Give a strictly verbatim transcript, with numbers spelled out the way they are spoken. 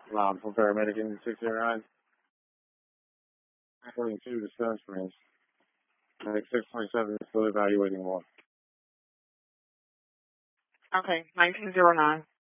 Um, for paramedic in six zero nine. According to the Stone Springs. Medic six twenty-seven is still evaluating more. Okay, nineteen zero nine.